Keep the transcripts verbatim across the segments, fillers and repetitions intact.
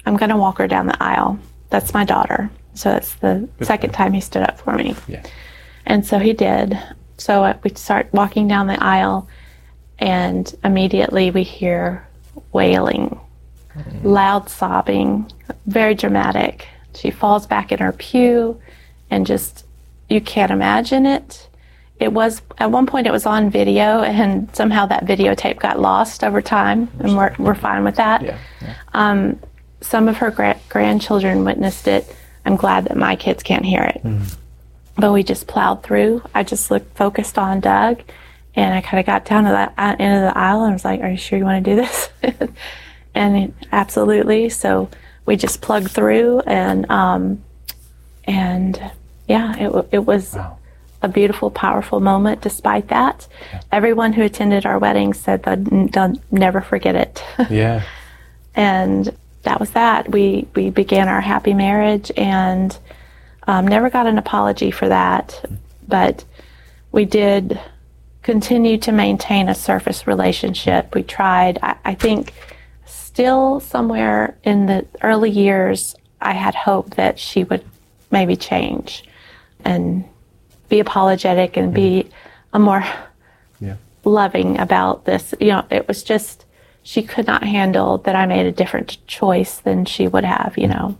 I'm going to walk her down the aisle. That's my daughter. So that's the Good second time he stood up for me. Yeah. And so he did. So uh, we start walking down the aisle, and immediately we hear wailing, mm. loud sobbing, very dramatic. She falls back in her pew, and just, you can't imagine it. It was, at one point it was on video, and somehow that videotape got lost over time, and we're, we're fine with that. Yeah. Yeah. Um, some of her gra- grandchildren witnessed it. I'm glad that my kids can't hear it. Mm. But we just plowed through. I just looked focused on Doug, and I kind of got down to the uh, end of the aisle and was like, are you sure you want to do this? And it, absolutely. So we just plugged through, and um, and yeah, it, it was wow. a beautiful, powerful moment despite that. Yeah. Everyone who attended our wedding said that they'll never forget it. Yeah. And that was that. We, we began our happy marriage, and Um, never got an apology for that, but we did continue to maintain a surface relationship. We tried. I, I think still somewhere in the early years, I had hope that she would maybe change and be apologetic and be a more yeah. loving about this. You know, it was just, she could not handle that I made a different choice than she would have, you know.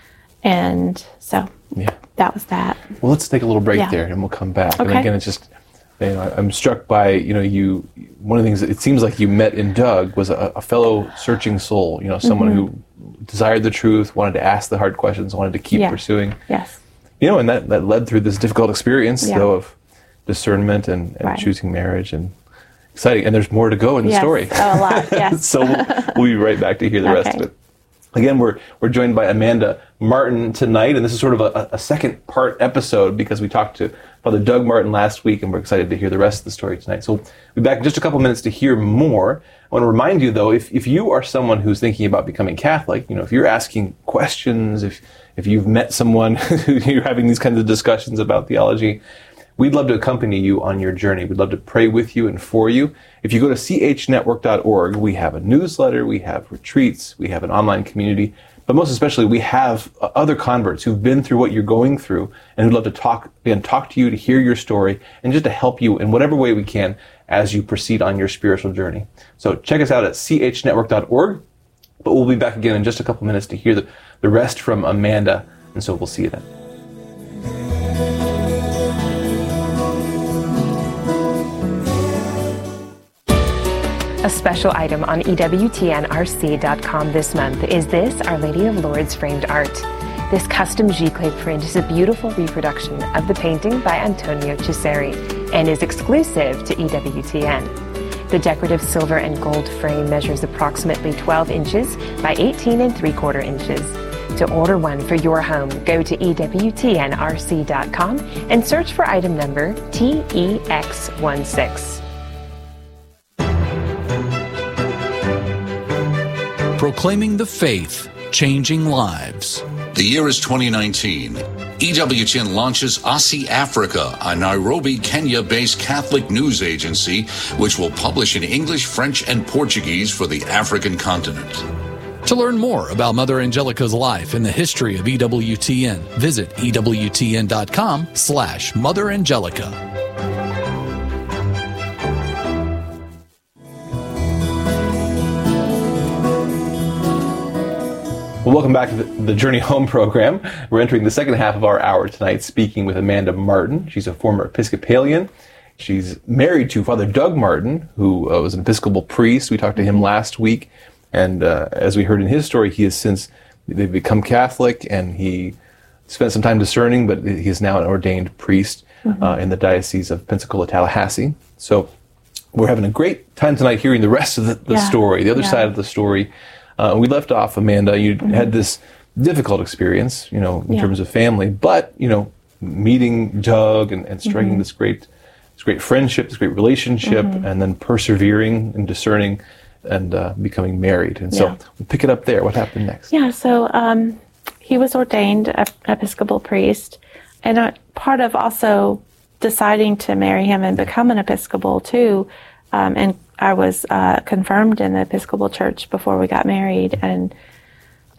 And so yeah. that was that. Well, let's take a little break yeah. there, and we'll come back. Okay. And again, it's just, you know, I'm struck by, you know, you, one of the things that it seems like you met in Doug was a, a fellow searching soul, you know, someone mm-hmm. who desired the truth, wanted to ask the hard questions, wanted to keep yeah. pursuing. Yes. You know, and that, that led through this difficult experience, yeah. though, of discernment and, and right. choosing marriage, and exciting. And there's more to go in the yes. story. Oh, a lot, yes. So we'll, we'll be right back to hear the okay. rest of it. Again, we're we're joined by Amanda Martin tonight, and this is sort of a, a second part episode because we talked to Father Doug Martin last week, and we're excited to hear the rest of the story tonight. So we'll be back in just a couple minutes to hear more. I want to remind you, though, if, if you are someone who's thinking about becoming Catholic, you know, if you're asking questions, if if you've met someone who you're having these kinds of discussions about theology, we'd love to accompany you on your journey. We'd love to pray with you and for you. If you go to c h network dot org, we have a newsletter, we have retreats, we have an online community, but most especially we have other converts who've been through what you're going through and who'd love to talk and talk to you, to hear your story, and just to help you in whatever way we can as you proceed on your spiritual journey. So check us out at c h network dot org, but we'll be back again in just a couple minutes to hear the, the rest from Amanda, and so we'll see you then. A special item on E W T N R C dot com this month is this Our Lady of Lourdes framed art. This custom giclée print is a beautiful reproduction of the painting by Antonio Cesari and is exclusive to E W T N. The decorative silver and gold frame measures approximately twelve inches by eighteen and three quarter inches. To order one for your home, go to E W T N R C dot com and search for item number T E X sixteen. Proclaiming the faith, changing lives. The year is twenty nineteen. E W T N launches Aussie Africa, a Nairobi, Kenya-based Catholic news agency, which will publish in English, French, and Portuguese for the African continent. To learn more about Mother Angelica's life and the history of E W T N, visit E W T N dot com slash Mother Angelica. Well, welcome back to the, the Journey Home program. We're entering the second half of our hour tonight, speaking with Amanda Martin. She's a former Episcopalian. She's married to Father Doug Martin, who uh, was an Episcopal priest. We talked to him last week, and uh, as we heard in his story, he has since they've become Catholic, and he spent some time discerning, but he is now an ordained priest mm-hmm. uh, in the Diocese of Pensacola, Tallahassee. So we're having a great time tonight hearing the rest of the, the yeah. story, the other yeah. side of the story. Uh, we left off, Amanda, you mm-hmm. had this difficult experience, you know, in yeah. terms of family, but, you know, meeting Doug and, and striking mm-hmm. this great this great friendship, this great relationship, mm-hmm. and then persevering and discerning and uh, becoming married. And so yeah. we'll pick it up there. What happened next? Yeah, so um, he was ordained a, Episcopal priest, and a, part of also deciding to marry him and become an Episcopal too, um, and I was uh, confirmed in the Episcopal Church before we got married, and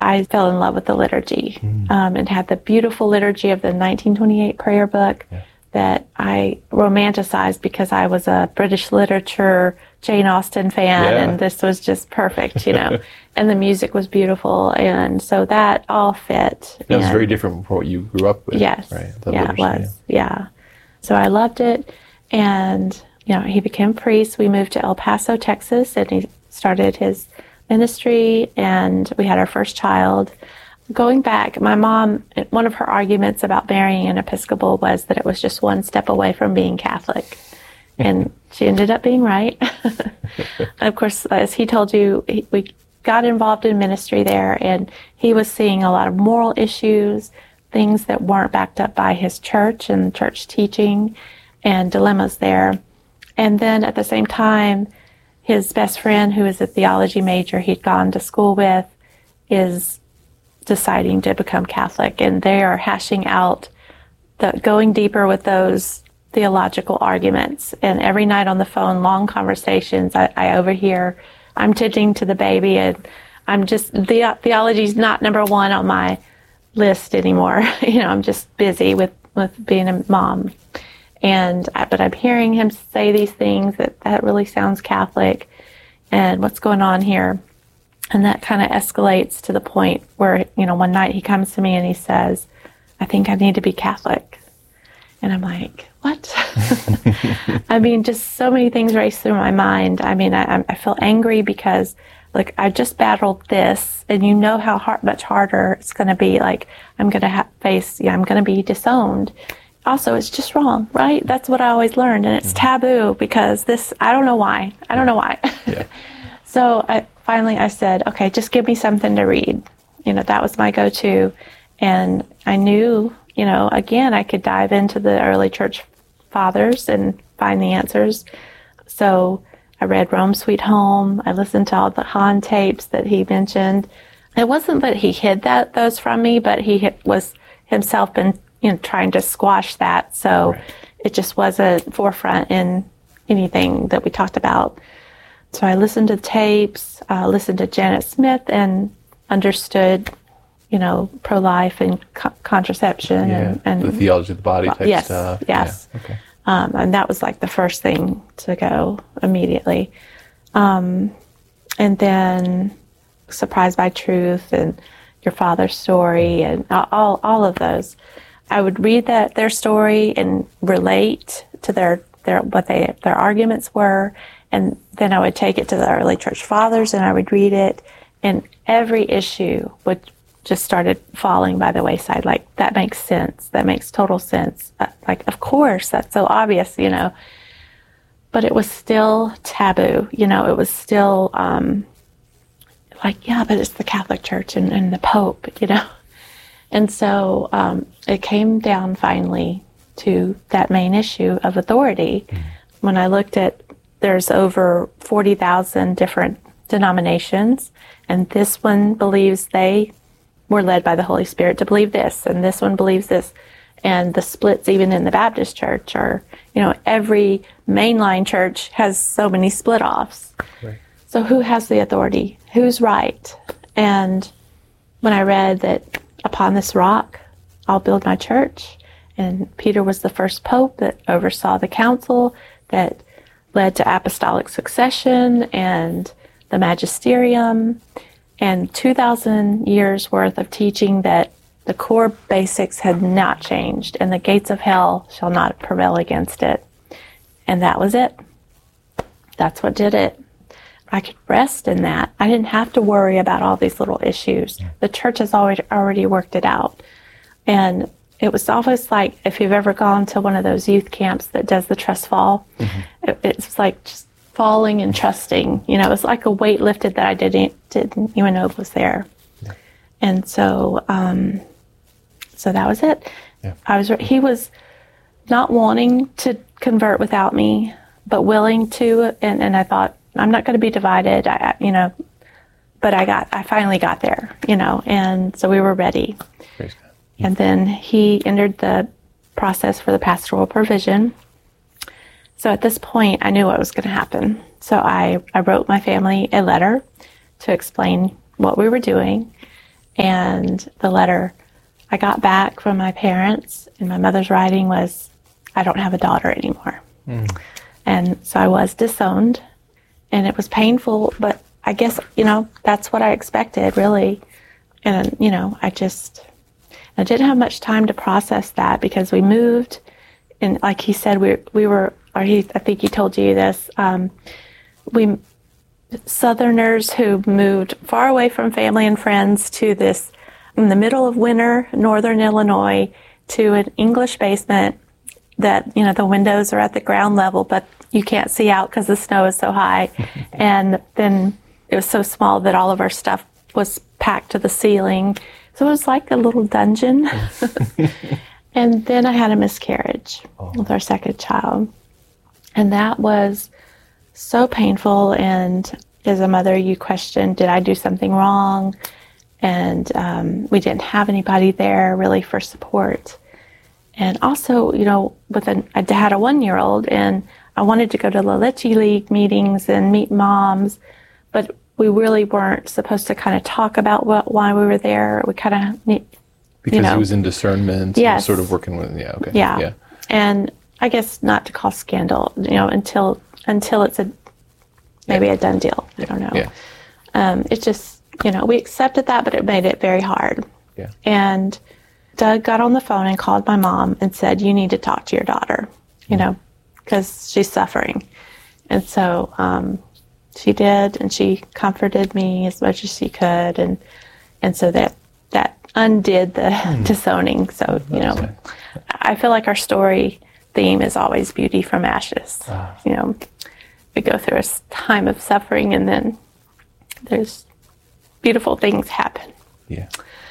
I fell in love with the liturgy mm. um, and had the beautiful liturgy of the nineteen twenty-eight prayer book yeah. that I romanticized because I was a British literature Jane Austen fan, yeah. and this was just perfect, you know. And the music was beautiful, and so that all fit. That was very different from what you grew up with. Yes, right? yeah, it was. Yeah. yeah, so I loved it, and you know, he became a priest. We moved to El Paso, Texas, and he started his ministry, and we had our first child. Going back, my mom, one of her arguments about marrying an Episcopal was that it was just one step away from being Catholic. And she ended up being right. Of course, as he told you, he, we got involved in ministry there, and he was seeing a lot of moral issues, things that weren't backed up by his church and church teaching, and dilemmas there. And then at the same time, his best friend, who is a theology major he'd gone to school with, is deciding to become Catholic, and they are hashing out the going deeper with those theological arguments. And every night on the phone, long conversations, I, I overhear, I'm tending to the baby, and I'm just, the, theology's not number one on my list anymore. You know, I'm just busy with, with being a mom. And, I, but I'm hearing him say these things that, that really sounds Catholic, and what's going on here? And that kind of escalates to the point where, you know, one night he comes to me and he says, I think I need to be Catholic. And I'm like, what? I mean, just so many things race through my mind. I mean, I, I feel angry because, like, I just battled this, and you know how hard, much harder it's going to be. Like, I'm going to ha- face, yeah, I'm going to be disowned. Also, it's just wrong, right? That's what I always learned, and it's taboo because this, I don't know why. I don't know why. Yeah. So I, finally I said, okay, just give me something to read. You know, that was my go-to. And I knew, you know, again, I could dive into the early church fathers and find the answers. So I read Rome Sweet Home. I listened to all the Hahn tapes that he mentioned. It wasn't that he hid that those from me, but he was himself been, you know, trying to squash that. So right. It just wasn't forefront in anything that we talked about. So I listened to tapes, uh, listened to Janet Smith, and understood, you know, pro-life and co- contraception. Yeah, and, and the theology of the body type yes, stuff. Yes, yeah. Okay. Um, and that was like the first thing to go immediately. Um, and then Surprised by Truth and Your Father's Story and all all of those. I would read that their story and relate to their, their what they their arguments were. And then I would take it to the early church fathers, and I would read it, and every issue would just started falling by the wayside. Like, that makes sense. That makes total sense. Uh, like, of course, that's so obvious, you know. But it was still taboo, you know. It was still um, like, yeah, but it's the Catholic Church and, and the Pope, you know. And so um, it came down finally to that main issue of authority. Mm. When I looked at, there's over forty thousand different denominations, and this one believes they were led by the Holy Spirit to believe this, and this one believes this. And the splits even in the Baptist church are, you know, every mainline church has so many split-offs. Right. So who has the authority? Who's right? And when I read that upon this rock, I'll build my church, and Peter was the first pope that oversaw the council that led to apostolic succession and the magisterium, and two thousand years worth of teaching that the core basics had not changed, and the gates of hell shall not prevail against it. And that was it. That's what did it. I could rest in that. I didn't have to worry about all these little issues. The church has already already worked it out. And it was almost like, if you've ever gone to one of those youth camps that does the trust fall, mm-hmm. it, it's like just falling and trusting. You know, it was like a weight lifted that I didn't didn't even know was there. Yeah. And so, um, so that was it. Yeah. I was. He was not wanting to convert without me, but willing to. And, and I thought, I'm not going to be divided. I, you know, but I got. I finally got there. You know, and so we were ready. Praise God. And then he entered the process for the pastoral provision. So at this point, I knew what was going to happen. So I, I wrote my family a letter to explain what we were doing. And the letter I got back from my parents in my mother's writing was, I don't have a daughter anymore. Mm. And so I was disowned, and it was painful, but I guess, you know, that's what I expected, really. And, you know, I just, I didn't have much time to process that because we moved, and like he said, we we were, or he, I think he told you this, um, we, Southerners who moved far away from family and friends to this, in the middle of winter, northern Illinois, to an English basement that, you know, the windows are at the ground level, but you can't see out because the snow is so high. And then it was so small that all of our stuff was packed to the ceiling. So it was like a little dungeon. And then I had a miscarriage oh. with our second child. And that was so painful. And as a mother, you question, did I do something wrong? And um, we didn't have anybody there really for support. And also, you know, with an, I had a one-year-old, and I wanted to go to La Leche League meetings and meet moms, but we really weren't supposed to kind of talk about what, why we were there. We kind of need, because you know, he was in discernment, yes. and sort of working with, yeah, okay, yeah. yeah, and I guess not to cause scandal, you know, until until it's a maybe yeah. a done deal. I don't know. Yeah. Um, it's just, you know, we accepted that, but it made it very hard. Yeah. And Doug got on the phone and called my mom and said, "You need to talk to your daughter, you know, because she's suffering." And so um, she did, and she comforted me as much as she could, and and so that that undid the mm. disowning. So, you know, right. I feel like our story theme is always beauty from ashes. Ah. You know, we go through a time of suffering, and then there's beautiful things happen. Yeah.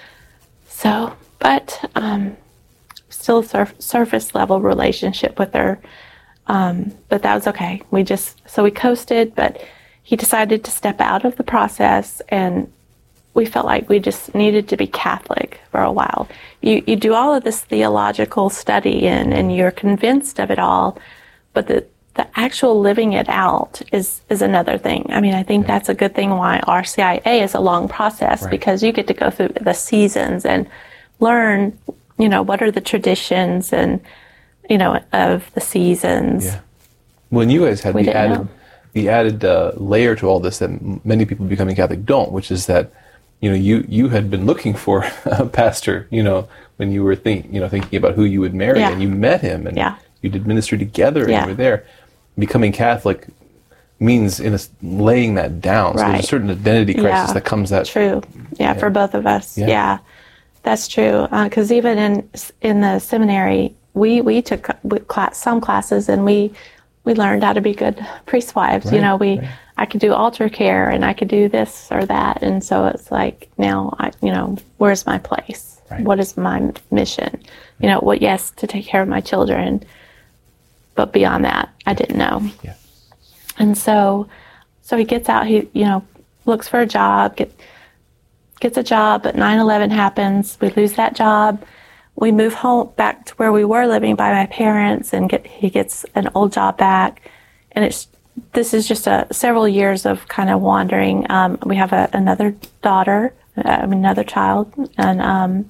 So, but um, still a surf- surface level relationship with her. Um, but that was okay. We just, so we coasted, but he decided to step out of the process, and we felt like we just needed to be Catholic for a while. You you do all of this theological study, and, and you're convinced of it all, but the the actual living it out is, is another thing. I mean, I think yeah. that's a good thing why R C I A is a long process, right. because you get to go through the seasons and learn, you know, what are the traditions and, you know, of the seasons. Yeah. When you guys had we the added, know. the added uh, layer to all this that m- many people becoming Catholic don't, which is that, you know, you, you had been looking for a pastor, you know, when you were think, you know, thinking about who you would marry, yeah. and you met him, and yeah. you did ministry together, and yeah. you were there. Becoming Catholic means in a, laying that down. So right. there's a certain identity crisis yeah. that comes that. True. Yeah, yeah. for both of us. Yeah, yeah that's true. Because uh, even in in the seminary, we we took class, some classes, and we we learned how to be good priest wives. Right, you know, we right. I could do altar care, and I could do this or that, and so it's like now I you know where's my place? Right. What is my mission? You know, what? Yes, to take care of my children. But beyond that, I didn't know. Yeah. And so, so he gets out, he, you know, looks for a job, get, gets a job, but nine eleven happens. We lose that job. We move home back to where we were living by my parents, and get, he gets an old job back. And it's, this is just a, several years of kind of wandering. Um, we have a, another daughter, I mean, another child. And um,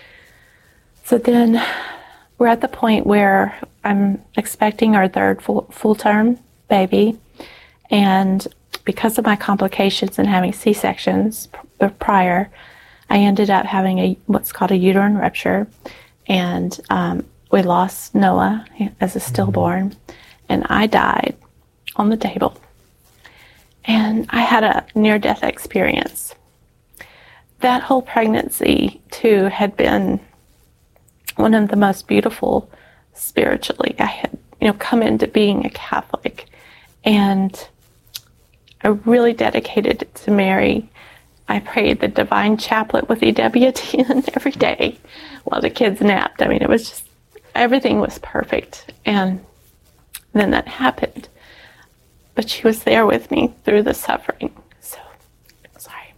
so then we're at the point where I'm expecting our third full, full-term baby, and because of my complications and having C-sections pr- prior, I ended up having a what's called a uterine rupture, and um, we lost Noah as a stillborn, and I died on the table, and I had a near-death experience. That whole pregnancy, too, had been one of the most beautiful spiritually. I had, you know, come into being a Catholic, and I really dedicated it to Mary. I prayed the Divine Chaplet with E W T N every day while the kids napped. I mean, it was just, everything was perfect. And then that happened. But she was there with me through the suffering. So, sorry.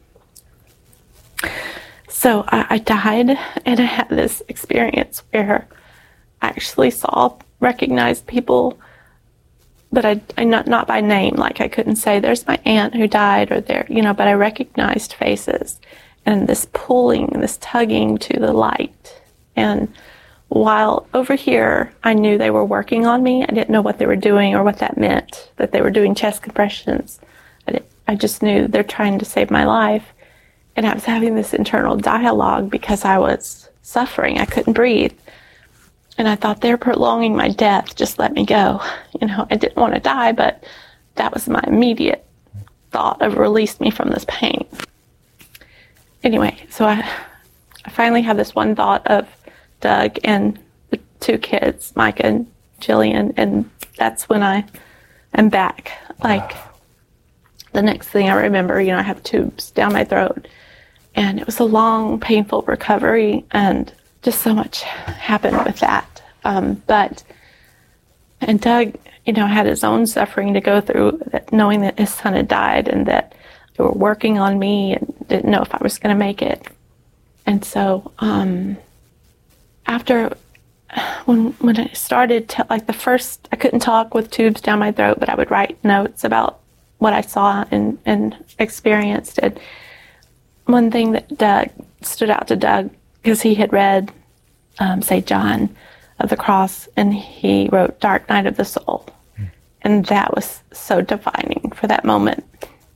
So I, I died, and I had this experience where I actually saw, recognized people, but I, I not not by name. Like I couldn't say, "There's my aunt who died," or there, you know. But I recognized faces, and this pulling, this tugging to the light. And while over here, I knew they were working on me. I didn't know what they were doing or what that meant, that they were doing chest compressions. I, didn't, I just knew they're trying to save my life. And I was having this internal dialogue because I was suffering. I couldn't breathe. And I thought, they're prolonging my death. Just let me go. You know, I didn't want to die, but that was my immediate thought of release me from this pain. Anyway, so I, I finally had this one thought of Doug and the two kids, Micah and Jillian, and that's when I am back. Like, the next thing I remember, you know, I have tubes down my throat, and it was a long, painful recovery, and just so much happened with that. Um, but, and Doug, you know, had his own suffering to go through, that knowing that his son had died and that they were working on me and didn't know if I was going to make it. And so, um, after, when when I started, to, like the first, I couldn't talk with tubes down my throat, but I would write notes about what I saw and, and experienced. And one thing that Doug, stood out to Doug, because he had read, um, Saint John of the Cross, and he wrote Dark Night of the Soul. Mm. And that was so defining for that moment.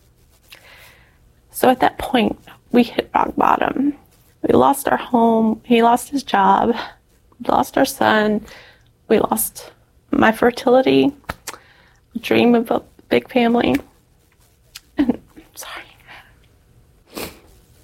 So at that point, we hit rock bottom. We lost our home. He lost his job. We lost our son. We lost my fertility, dream of a big family. And sorry.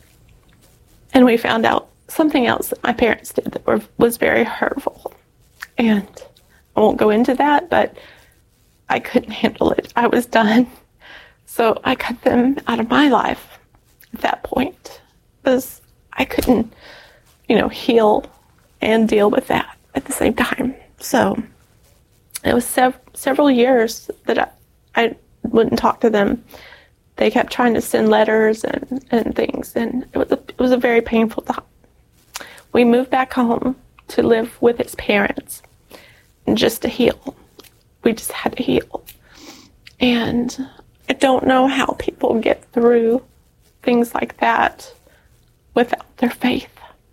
And we found out something else that my parents did that were, was very hurtful. And I won't go into that, but I couldn't handle it. I was done. So I cut them out of my life at that point, because I couldn't, you know, heal and deal with that at the same time. So it was sev- several years that I, I wouldn't talk to them. They kept trying to send letters and, and things, and it was, a, it was a very painful time. We moved back home to live with his parents, and just to heal. We just had to heal. And I don't know how people get through things like that without their faith.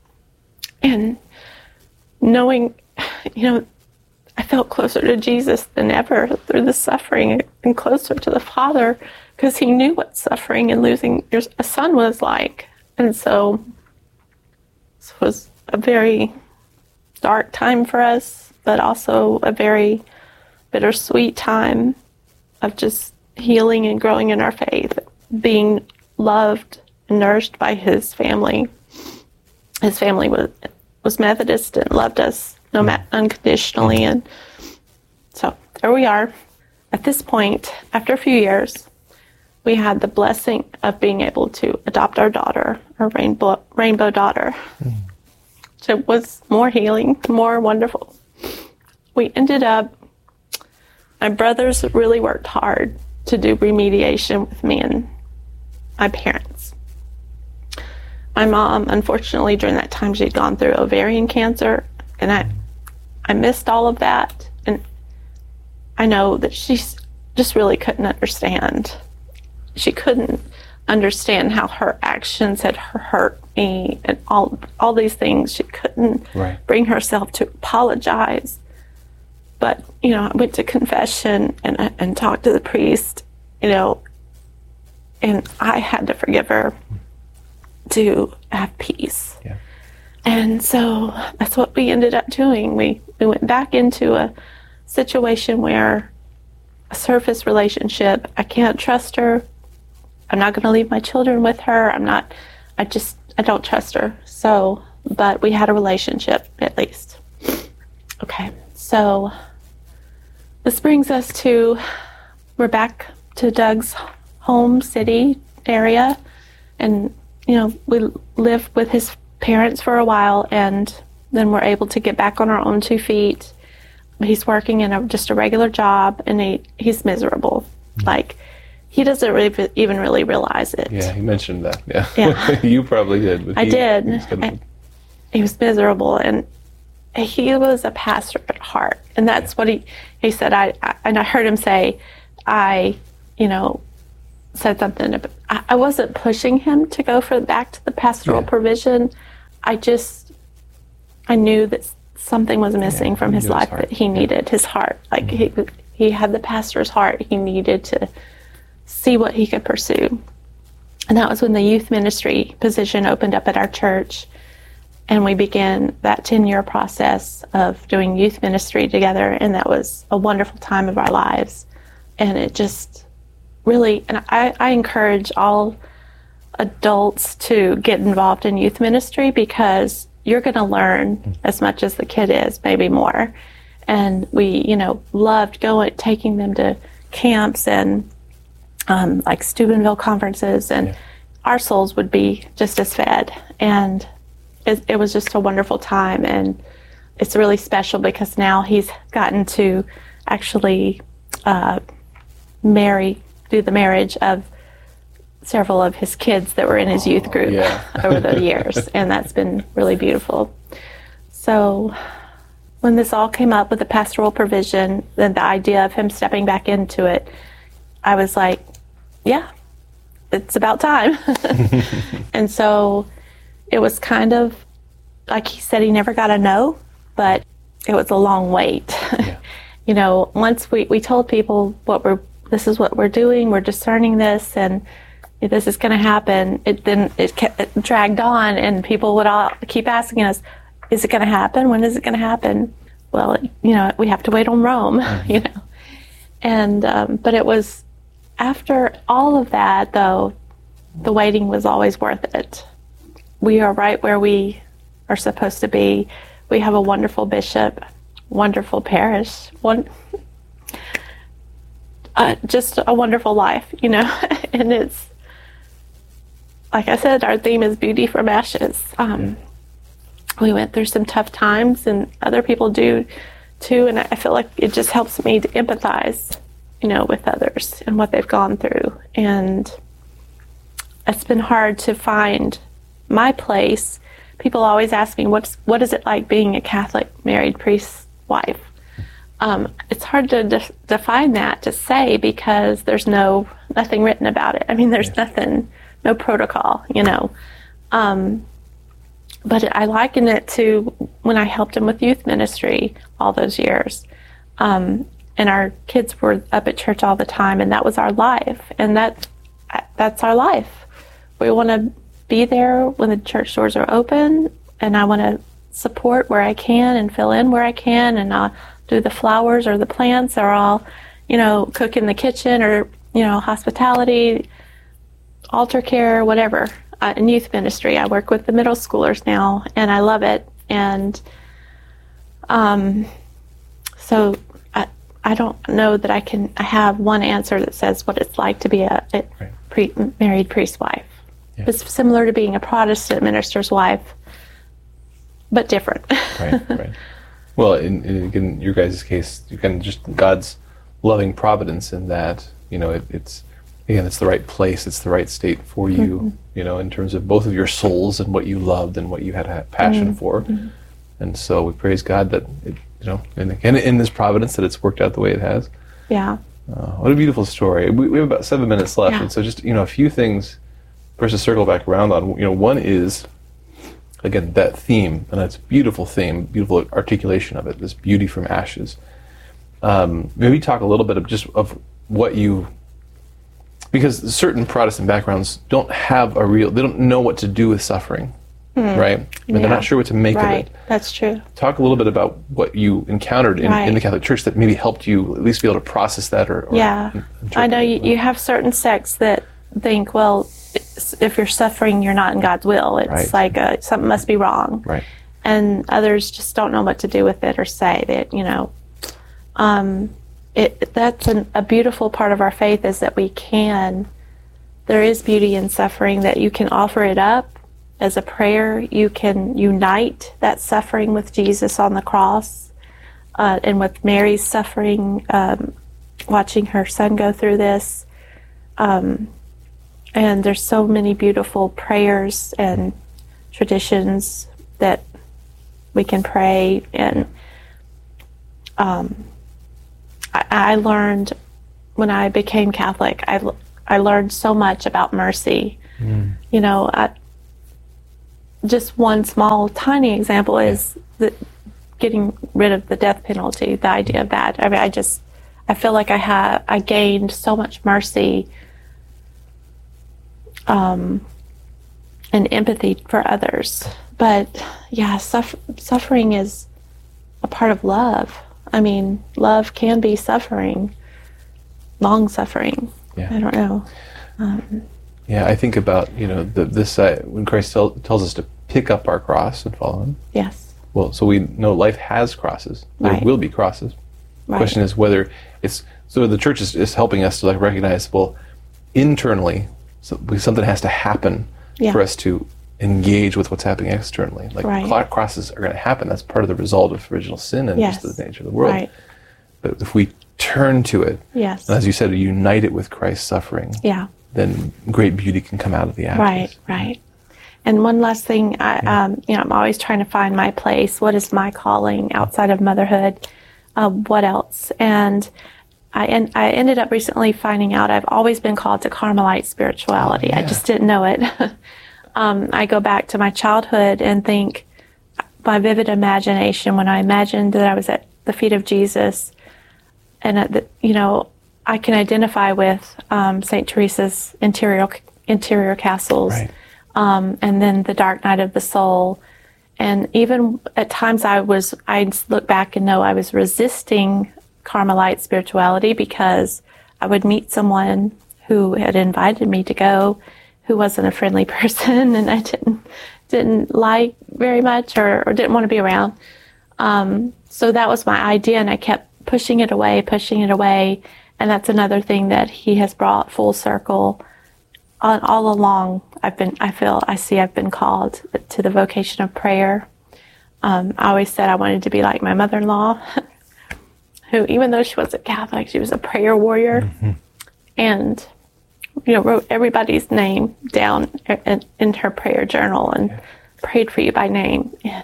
And knowing, you know, I felt closer to Jesus than ever through the suffering, and closer to the Father, because he knew what suffering and losing your, a son was like. And so this was a very dark time for us, but also a very bittersweet time of just healing and growing in our faith, being loved and nourished by his family. His family was was Methodist and loved us no matter unconditionally, and so there we are. At this point, after a few years, we had the blessing of being able to adopt our daughter, our rainbow rainbow daughter. Mm. So it was more healing, more wonderful. We ended up, my brothers really worked hard to do remediation with me and my parents. My mom, unfortunately, during that time, she'd gone through ovarian cancer, and I, I missed all of that. And I know that she just really couldn't understand. She couldn't understand how her actions had hurt me, and all all these things. She couldn't right. bring herself to apologize. But, you know, I went to confession and and talked to the priest, you know, and I had to forgive her to have peace. Yeah. And so that's what we ended up doing. We, we went back into a situation where a surface relationship, I can't trust her. I'm not going to leave my children with her. I'm not, I just, I don't trust her. So, but we had a relationship at least. Okay, so this brings us to, we're back to Doug's home city area, and you know, we lived with his parents for a while, and then we're able to get back on our own two feet. He's working in a, just a regular job, and he, he's miserable. Mm-hmm. Like, he doesn't really, even really realize it. Yeah, he mentioned that. Yeah, yeah. You probably did. But I he, did. He was, I, he was miserable, and he was a pastor at heart, and that's yeah. what he he said. I, I and I heard him say, I, you know, said something about, I, I wasn't pushing him to go for back to the pastoral Yeah. provision. I just, I knew that something was missing Yeah, from you his knew his life, heart. that he needed his heart. Like Mm-hmm. he, he had the pastor's heart. He needed to see what he could pursue. And that was when the youth ministry position opened up at our church. And we began that ten-year process of doing youth ministry together. And that was a wonderful time of our lives. And it just really, and I, I encourage all adults to get involved in youth ministry, because you're going to learn as much as the kid is, maybe more. And we, you know, loved going, taking them to camps and um, like Steubenville conferences, and Yeah. our souls would be just as fed. And it, it was just a wonderful time. And it's really special because now he's gotten to actually uh, marry, do the marriage of several of his kids that were in his youth group yeah. over the years. And that's been really beautiful. So when this all came up with the pastoral provision, then the idea of him stepping back into it, I was like, yeah, it's about time. And so it was kind of, like he said, he never got a no, but it was a long wait. Yeah. You know, once we, we told people what we're, this is what we're doing, we're discerning this, and this is going to happen, it then it, kept, it dragged on, and people would all keep asking us, is it going to happen? When is it going to happen? Well, you know, we have to wait on Rome, Mm-hmm. you know. And, um, but it was, after all of that, though, the waiting was always worth it. We are right where we are supposed to be. We have a wonderful bishop, wonderful parish, one, uh, just a wonderful life, you know. And it's, like I said, our theme is beauty from ashes. Um, we went through some tough times, and other people do too, and I feel like it just helps me to empathize, you know, with others and what they've gone through. And it's been hard to find my place. People always ask me, what's what is it like being a Catholic married priest's wife? Um, it's hard to de- define that, to say, because there's no nothing written about it. I mean, there's Yeah. nothing, no protocol, you know. Um, but I liken it to when I helped him with youth ministry all those years. Um, and our kids were up at church all the time, and that was our life. And that that's our life. We want to be there when the church doors are open, and I want to support where I can and fill in where I can, and I'll do the flowers or the plants, or I'll, you know, cook in the kitchen, or, you know, hospitality, altar care, whatever. Uh, in youth ministry, I work with the middle schoolers now, and I love it. And um, so I, I don't know that I can I have one answer that says what it's like to be a, a Right. pre- married priest's wife. Yeah. It's similar to being a Protestant minister's wife, but different. Right, right. Well, in, in, in your guys' case, you can just God's loving providence in that, you know, it, it's, again, it's the right place, it's the right state for you, Mm-hmm. you know, in terms of both of your souls and what you loved and what you had a passion Mm-hmm. for. And so we praise God that, it, you know, and again, in this providence, that it's worked out the way it has. Yeah. Uh, what a beautiful story. We, we have about seven minutes left, Yeah. and so just, you know, a few things for us to circle back around on. You know, one is, again, that theme, and that's a beautiful theme, beautiful articulation of it, this beauty from ashes. Um, maybe talk a little bit of just of what you, because certain Protestant backgrounds don't have a real, they don't know what to do with suffering, right? And they're Yeah. not sure what to make Right. of it. That's true. Talk a little bit about what you encountered in, Right. in the Catholic Church that maybe helped you at least be able to process that, or, or Yeah. in- I know interpret you, it. you have certain sects that think, well, it's- if you're suffering, you're not in God's will. It's Right. like uh something must be wrong. Right. And others just don't know what to do with it, or say that, you know, um, it, that's an, a beautiful part of our faith, is that we can, there is beauty in suffering, that you can offer it up as a prayer. You can unite that suffering with Jesus on the cross, uh, and with Mary's suffering, um, watching her son go through this. Um, and there's so many beautiful prayers and traditions that we can pray. And um, I, I learned when I became Catholic, I, I learned so much about mercy. Mm. You know, I, just one small, tiny example is the, getting rid of the death penalty, the idea of that. I mean, I just, I feel like I have, I gained so much mercy um, and empathy for others. But yeah, suff- suffering is a part of love. I mean, love can be suffering, long suffering. Yeah. I don't know. Um, yeah, I think about, you know, the, this, uh, when Christ tell, tells us to pick up our cross and follow him. Yes. Well, so we know life has crosses. There Right. will be crosses. The Right. question is whether it's, so the church is, is helping us to like recognize, well, internally, so something has to happen Yeah. for us to engage with what's happening externally. Like Right. cl- crosses are going to happen. That's part of the result of original sin and Yes. just the nature of the world. Right. But if we turn to it, Yes. and as you said, unite it with Christ's suffering, Yeah. then great beauty can come out of the ashes. Right, right. And one last thing, I, um, you know, I'm always trying to find my place. What is my calling outside of motherhood? Uh, what else? And I, en- I ended up recently finding out I've always been called to Carmelite spirituality. Oh, I yeah. just didn't know it. um, I go back to my childhood and think my vivid imagination when I imagined that I was at the feet of Jesus, and at the, you know, I can identify with um, Saint Teresa's interior interior castles. Right. Um, and then the dark night of the soul. And even at times I was, I'd look back and know I was resisting Carmelite spirituality because I would meet someone who had invited me to go who wasn't a friendly person and I didn't, didn't like very much or, or didn't want to be around. Um, so that was my idea and I kept pushing it away, pushing it away. And that's another thing that he has brought full circle. All, all along, I've been, I feel, I see I've been called to the vocation of prayer. Um, I always said I wanted to be like my mother-in-law, who, even though she wasn't Catholic, she was a prayer warrior. Mm-hmm. And, you know, wrote everybody's name down in, in her prayer journal and yeah. prayed for you by name. And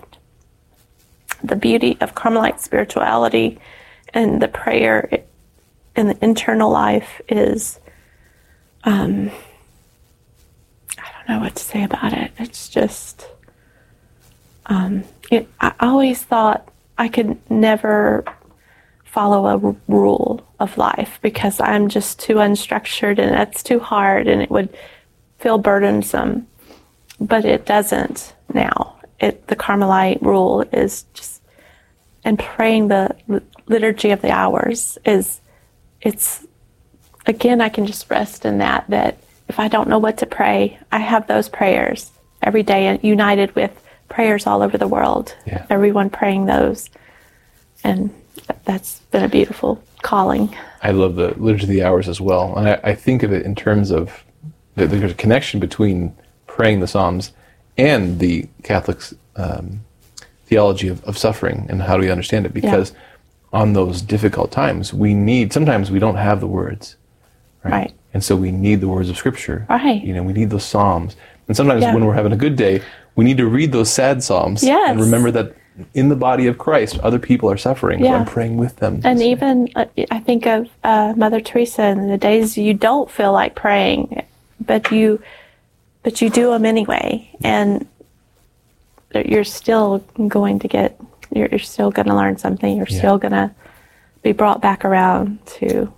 the beauty of Carmelite spirituality and the prayer in the internal life is, um, I don't know what to say about it. It's just, um, it, I always thought I could never follow a r- rule of life because I'm just too unstructured and that's too hard and it would feel burdensome. But it doesn't now. It, the Carmelite rule is just, and praying the liturgy of the hours is, it's, again, I can just rest in that, that if I don't know what to pray, I have those prayers every day and united with prayers all over the world. Yeah. Everyone praying those. And that's been a beautiful calling. I love the Liturgy of the Hours as well. And I, I think of it in terms of the, there's a connection between praying the Psalms and the Catholic um, theology of, of suffering and how do we understand it. Because yeah. on those difficult times, we need, sometimes we don't have the words. Right. Right. And so we need the words of Scripture. Right. You know, we need those Psalms. And sometimes yeah. when we're having a good day, we need to read those sad Psalms yes. and remember that in the body of Christ, other people are suffering. Yeah. So I'm praying with them. And even, uh, I think of uh, Mother Teresa and the days you don't feel like praying, but you, but you do them anyway. And you're still going to get, you're, you're still going to learn something. You're yeah. still going to be brought back around to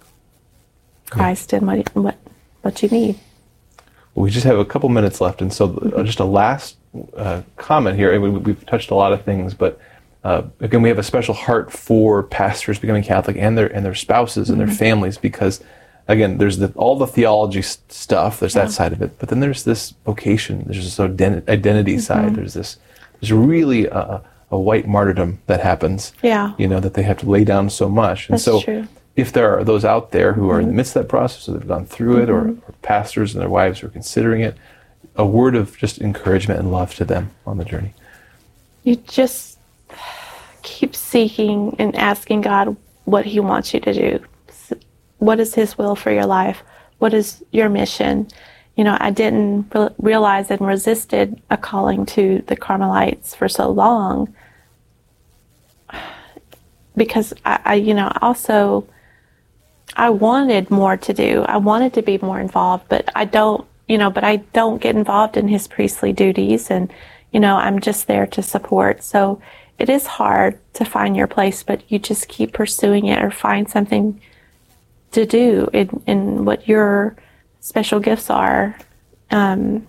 Christ yeah. and what, what what you need. Well, we just have a couple minutes left, and so uh, just a last uh, comment here. We, we've touched a lot of things, but uh, again, we have a special heart for pastors becoming Catholic and their and their spouses and mm-hmm. their families, because again, there's the, all the theology st- stuff. There's yeah. that side of it, but then there's this vocation. There's this ident- identity mm-hmm. side. There's this. There's really a, a white martyrdom that happens. Yeah, you know, that they have to lay down so much, and That's so. True. If there are those out there who are in the midst of that process, or they've gone through it, or, or pastors and their wives who are considering it, a word of just encouragement and love to them on the journey. You just keep seeking and asking God what He wants you to do. What is His will for your life? What is your mission? You know, I didn't re- realize and resisted a calling to the Carmelites for so long because I, I you know, also... I wanted more to do. I wanted to be more involved, but I don't, you know, but I don't get involved in his priestly duties, and, you know, I'm just there to support. So it is hard to find your place, but you just keep pursuing it or find something to do in, in what your special gifts are. Um,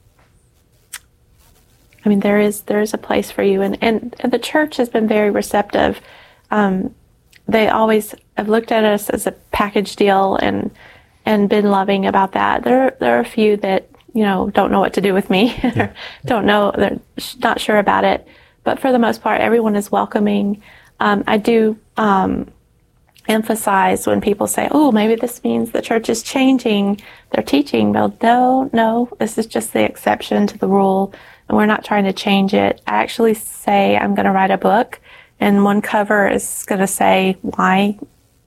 I mean, there is there is a place for you, and, and, and the church has been very receptive. Um, they always have looked at us as a package deal and and been loving about that. There there are a few that, you know, don't know what to do with me, yeah. don't know, they're not sure about it. But for the most part, everyone is welcoming. Um, I do um, emphasize when people say, oh, maybe this means the church is changing their teaching. Well, no, no, this is just the exception to the rule, and we're not trying to change it. I actually say I'm going to write a book, and one cover is going to say why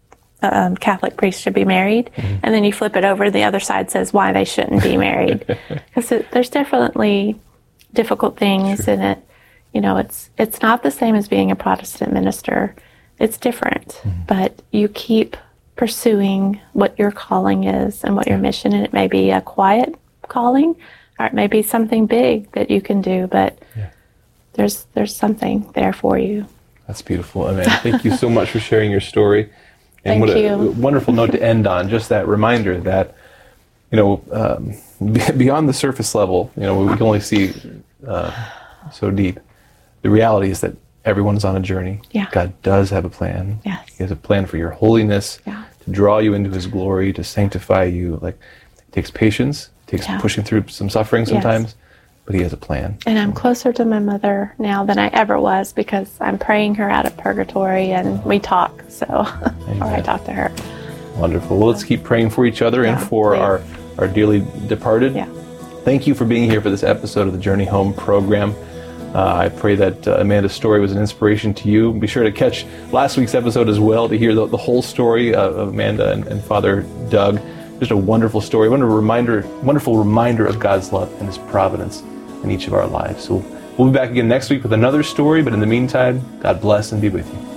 um, Catholic priests should be married, mm-hmm. and then you flip it over, the other side says why they shouldn't be married. Because there's definitely difficult things sure. in it. You know, it's it's not the same as being a Protestant minister. It's different, mm-hmm. but you keep pursuing what your calling is and what your mission, and it may be a quiet calling, or it may be something big that you can do, but yeah. there's there's something there for you. That's beautiful, Amanda. Thank you so much for sharing your story. And Thank what a you. wonderful note to end on, just that reminder that, you know, um, beyond the surface level, you know, we can only see uh, so deep. The reality is that everyone is on a journey. Yeah. God does have a plan. Yes. He has a plan for your holiness, yeah. to draw you into his glory, to sanctify you. Like, it takes patience, it takes yeah. pushing through some suffering sometimes, yes. but he has a plan. And I'm closer to my mother now than I ever was, because I'm praying her out of purgatory, and we talk, so, or I talk to her. Wonderful. Well, let's keep praying for each other yeah, and for please. our, our dearly departed. Yeah. Thank you for being here for this episode of the Journey Home program. Uh, I pray that uh, Amanda's story was an inspiration to you. Be sure to catch last week's episode as well to hear the, the whole story of, of Amanda and, and Father Doug. Just a wonderful story, wonderful reminder, wonderful reminder of God's love and his providence in each of our lives. So we'll be back again next week with another story, but in the meantime, God bless and be with you.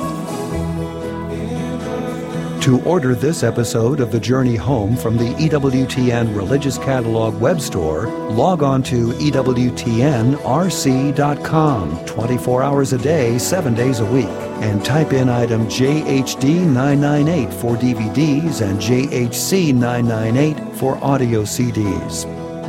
To order this episode of The Journey Home from the E W T N Religious Catalog web store, log on to E W T N R C dot com twenty-four hours a day, seven days a week, and type in item J H D nine ninety-eight for D V Ds and J H C nine ninety-eight for audio C Ds.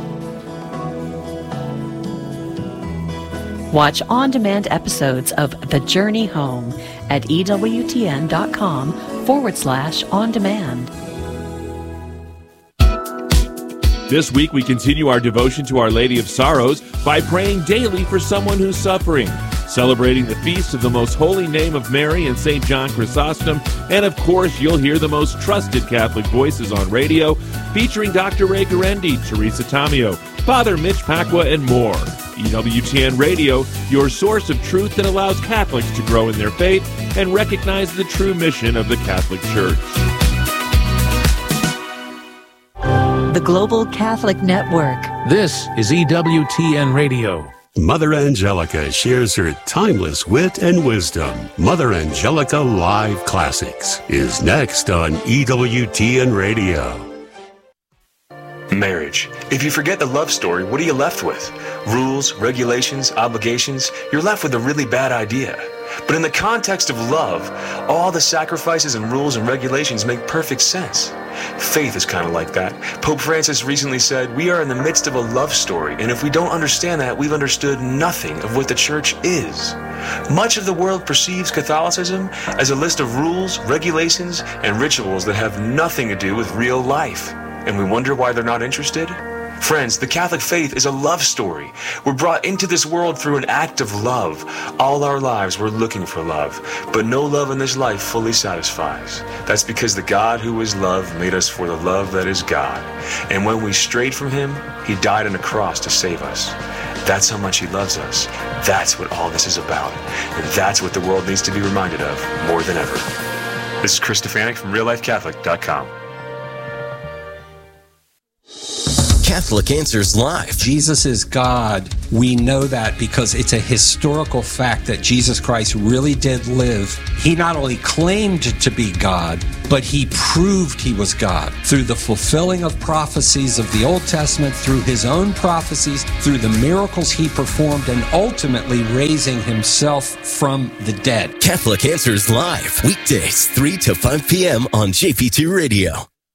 Watch on-demand episodes of The Journey Home at EWTN.com forward slash on demand. This week we continue our devotion to Our Lady of Sorrows by praying daily for someone who's suffering, celebrating the feast of the most holy name of Mary and Saint John Chrysostom, and of course you'll hear the most trusted Catholic voices on radio, featuring Doctor Ray Guarendi, Teresa Tomeo, Father Mitch Pacwa, and more. E W T N Radio, your source of truth that allows Catholics to grow in their faith and recognize the true mission of the Catholic Church. The Global Catholic Network. This is E W T N Radio. Mother Angelica shares her timeless wit and wisdom. Mother Angelica Live Classics is next on E W T N Radio. Marriage. If you forget the love story, what are you left with? Rules, regulations, obligations. You're left with a really bad idea. But in the context of love, all the sacrifices and rules and regulations make perfect sense. Faith is kind of like that. Pope Francis recently said, we are in the midst of a love story, and if we don't understand that, we've understood nothing of what the church is. Much of the world perceives Catholicism as a list of rules, regulations, and rituals that have nothing to do with real life. And we wonder why they're not interested? Friends, the Catholic faith is a love story. We're brought into this world through an act of love. All our lives we're looking for love, but no love in this life fully satisfies. That's because the God who is love made us for the love that is God. And when we strayed from him, he died on a cross to save us. That's how much he loves us. That's what all this is about. And that's what the world needs to be reminded of more than ever. This is Chris Stefanik from real life catholic dot com. Catholic Answers Live. Jesus is God. We know that because it's a historical fact that Jesus Christ really did live. He not only claimed to be God, but he proved he was God through the fulfilling of prophecies of the Old Testament, through his own prophecies, through the miracles he performed, and ultimately raising himself from the dead. Catholic Answers Live, weekdays three to five p.m. on J P two Radio.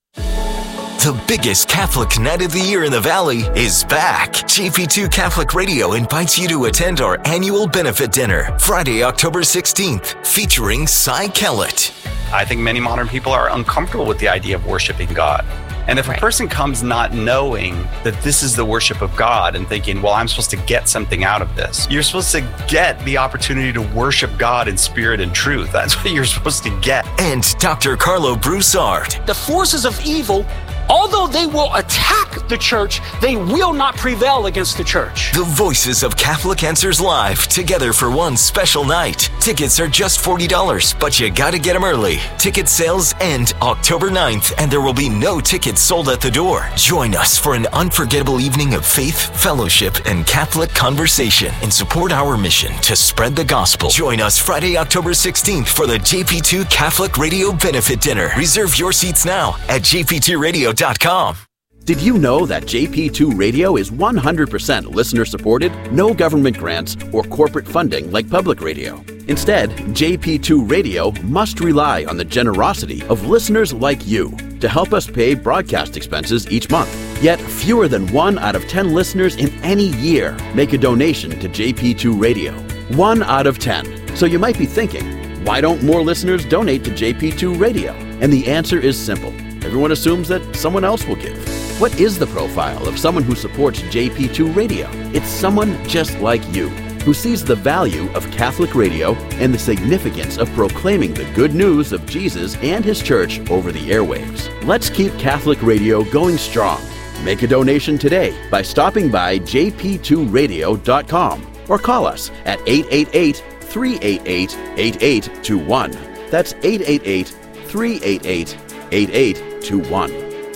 The biggest Catholic night of the year in the Valley is back. J P two Catholic Radio invites you to attend our annual benefit dinner, Friday, October sixteenth, featuring Cy Kellett. I think many modern people are uncomfortable with the idea of worshiping God. And if right. a person comes not knowing that this is the worship of God and thinking, well, I'm supposed to get something out of this, you're supposed to get the opportunity to worship God in spirit and truth. That's what you're supposed to get. And Doctor Carlo Broussard. The forces of evil, although they will attack the church, they will not prevail against the church. The voices of Catholic Answers Live, together for one special night. Tickets are just forty dollars, but you gotta get them early. Ticket sales end October ninth, and there will be no tickets sold at the door. Join us for an unforgettable evening of faith, fellowship, and Catholic conversation, and support our mission to spread the gospel. Join us Friday, October sixteenth for the J P two Catholic Radio Benefit Dinner. Reserve your seats now at j p two radio dot com. Did you know that J P two Radio is one hundred percent listener-supported? No government grants or corporate funding like public radio. Instead, J P two Radio must rely on the generosity of listeners like you to help us pay broadcast expenses each month. Yet, fewer than one out of ten listeners in any year make a donation to J P two Radio. One out of ten. So you might be thinking, why don't more listeners donate to J P two Radio? And the answer is simple. Everyone assumes that someone else will give. What is the profile of someone who supports J P two Radio? It's someone just like you, who sees the value of Catholic radio and the significance of proclaiming the good news of Jesus and his church over the airwaves. Let's keep Catholic radio going strong. Make a donation today by stopping by j p two radio dot com or call us at eight eight eight, three eight eight, eight eight two one. That's eight eight eight, three eight eight, eight eight two one.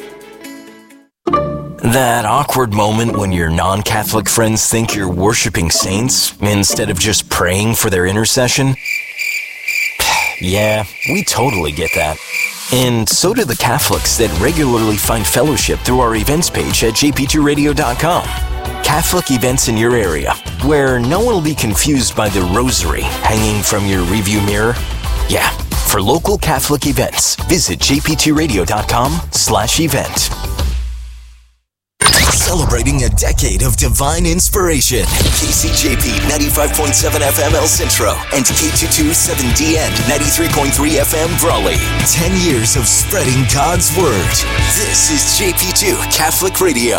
That awkward moment when your non-Catholic friends think you're worshiping saints instead of just praying for their intercession? Yeah, we totally get that. And so do the Catholics that regularly find fellowship through our events page at j p two radio dot com. Catholic events in your area, where no one will be confused by the rosary hanging from your review mirror. Yeah, for local Catholic events, visit j p two radio dot com slash event. Celebrating a decade of divine inspiration. K C J P ninety-five point seven F M El Centro and K two twenty-seven D N ninety-three point three F M Brawley. Ten years of spreading God's Word. This is J P two Catholic Radio.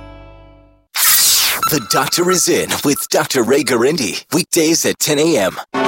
The Doctor is in with Doctor Ray Garindi. Weekdays at ten a.m.